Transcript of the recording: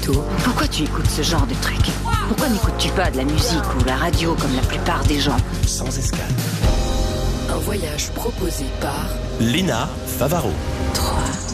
Tôt. Pourquoi tu écoutes ce genre de truc? Pourquoi n'écoutes-tu pas de la musique ou la radio comme la plupart des gens? Sans escale. Un voyage proposé par Léna Favaro. 3.